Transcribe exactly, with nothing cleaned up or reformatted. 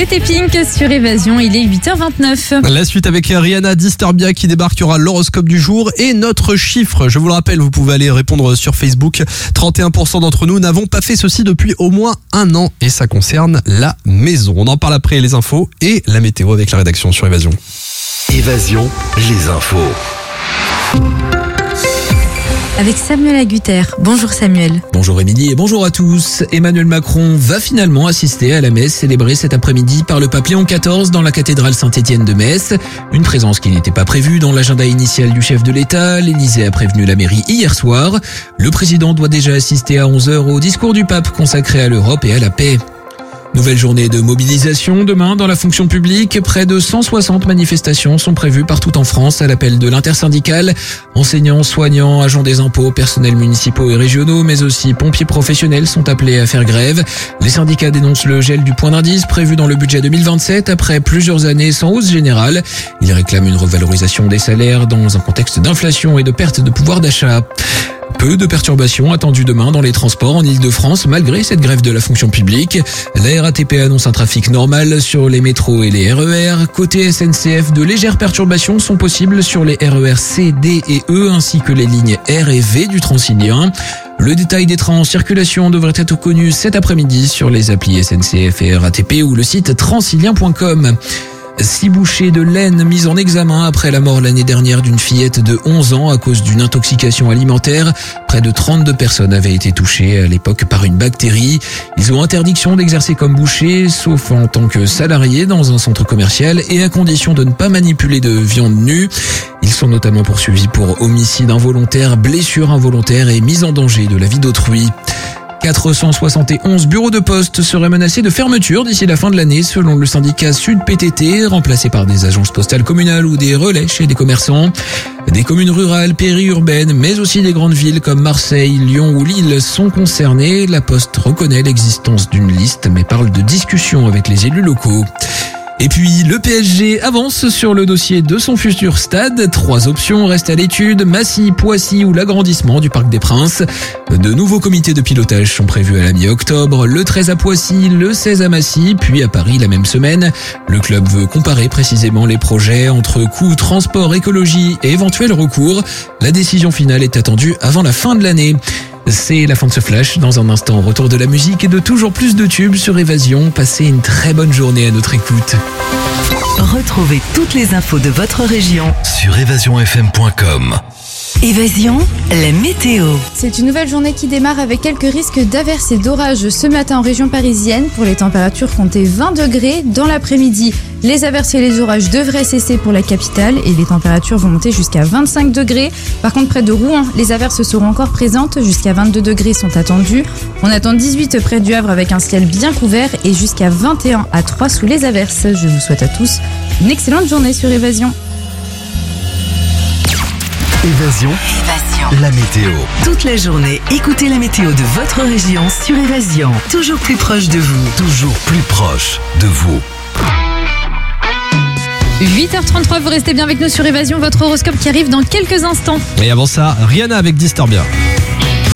C'était Pink sur Évasion, il est huit heures vingt-neuf. La suite avec Rihanna, Disturbia qui débarquera, l'horoscope du jour et notre chiffre. Je vous le rappelle, vous pouvez aller répondre sur Facebook. trente et un pour cent d'entre nous n'avons pas fait ceci depuis au moins un an et ça concerne la maison. On en parle après les infos et la météo avec la rédaction sur Évasion. Évasion, les infos. Avec Samuel Agutter. Bonjour Samuel. Bonjour Émilie et bonjour à tous. Emmanuel Macron va finalement assister à la messe célébrée cet après-midi par le pape Léon quatorze dans la cathédrale Saint-Étienne de Metz. Une présence qui n'était pas prévue dans l'agenda initial du chef de l'État. L'Élysée a prévenu la mairie hier soir. Le président doit déjà assister à onze heures au discours du pape consacré à l'Europe et à la paix. Nouvelle journée de mobilisation demain dans la fonction publique. Près de cent soixante manifestations sont prévues partout en France à l'appel de l'intersyndicale. Enseignants, soignants, agents des impôts, personnels municipaux et régionaux, mais aussi pompiers professionnels sont appelés à faire grève. Les syndicats dénoncent le gel du point d'indice prévu dans le budget deux mille vingt-sept après plusieurs années sans hausse générale. Ils réclament une revalorisation des salaires dans un contexte d'inflation et de perte de pouvoir d'achat. Peu de perturbations attendues demain dans les transports en Ile-de-France malgré cette grève de la fonction publique. La R A T P annonce un trafic normal sur les métros et les R E R. Côté S N C F, de légères perturbations sont possibles sur les R E R C, D et E ainsi que les lignes R et V du Transilien. Le détail des trains en circulation devrait être connu cet après-midi sur les applis S N C F et R A T P ou le site transilien point com. Six bouchers de laine mis en examen après la mort l'année dernière d'une fillette de onze ans à cause d'une intoxication alimentaire. Près de trente-deux personnes avaient été touchées à l'époque par une bactérie. Ils ont interdiction d'exercer comme bouchers, sauf en tant que salariés dans un centre commercial et à condition de ne pas manipuler de viande nue. Ils sont notamment poursuivis pour homicide involontaire, blessure involontaire et mise en danger de la vie d'autrui. quatre cent soixante et onze bureaux de poste seraient menacés de fermeture d'ici la fin de l'année selon le syndicat Sud P T T, remplacés par des agences postales communales ou des relais chez des commerçants. Des communes rurales, périurbaines, mais aussi des grandes villes comme Marseille, Lyon ou Lille sont concernées. La Poste reconnaît l'existence d'une liste mais parle de discussions avec les élus locaux. Et puis, le P S G avance sur le dossier de son futur stade. Trois options restent à l'étude, Massy, Poissy ou l'agrandissement du Parc des Princes. De nouveaux comités de pilotage sont prévus à la mi-octobre, le treize à Poissy, le seize à Massy, puis à Paris la même semaine. Le club veut comparer précisément les projets entre coûts, transport, écologie et éventuels recours. La décision finale est attendue avant la fin de l'année. C'est la fin de ce flash. Dans un instant, retour de la musique et de toujours plus de tubes sur Évasion. Passez une très bonne journée à notre écoute. Retrouvez toutes les infos de votre région Sur évasion f m point com. Évasion, la météo. C'est une nouvelle journée qui démarre avec quelques risques d'averses et d'orages ce matin en région parisienne. Pour les températures, comptez vingt degrés. Dans l'après-midi, les averses et les orages devraient cesser pour la capitale et les températures vont monter jusqu'à vingt-cinq degrés. Par contre, près de Rouen, les averses seront encore présentes. Jusqu'à vingt-deux degrés sont attendus. On attend dix-huit près du Havre avec un ciel bien couvert et jusqu'à vingt et un à Troyes sous les averses. Je vous souhaite à tous une excellente journée sur Évasion. Évasion, Évasion, la météo. toute la journée, écoutez la météo de votre région sur Évasion. Toujours plus proche de vous. Toujours plus proche de vous. huit heures trente-trois, vous restez bien avec nous sur Évasion, votre horoscope qui arrive dans quelques instants. Et avant ça, Rihanna avec Disturbia.